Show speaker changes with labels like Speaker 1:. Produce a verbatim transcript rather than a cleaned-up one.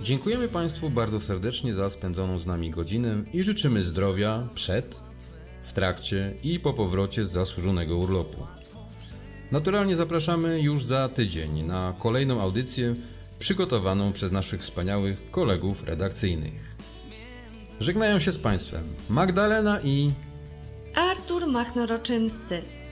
Speaker 1: Dziękujemy Państwu bardzo serdecznie za spędzoną z nami godzinę i życzymy zdrowia przed, w trakcie i po powrocie z zasłużonego urlopu. Naturalnie zapraszamy już za tydzień na kolejną audycję przygotowaną przez naszych wspaniałych kolegów redakcyjnych. Żegnają się z Państwem Magdalena i
Speaker 2: Artur Machnoroczyńscy.